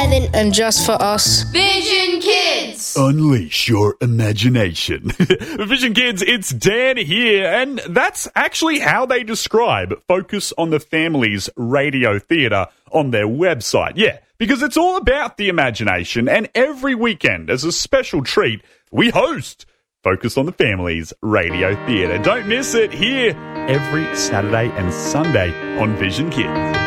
then. And just for us. Vision Kids! Unleash your imagination. Vision Kids, it's Dan here, and that's actually how they describe Focus on the Family's radio theatre on their website. Yeah, because it's all about the imagination, and every weekend, as a special treat, we host Focus on the Family's radio theatre. Don't miss it here every Saturday and Sunday on Vision Kids.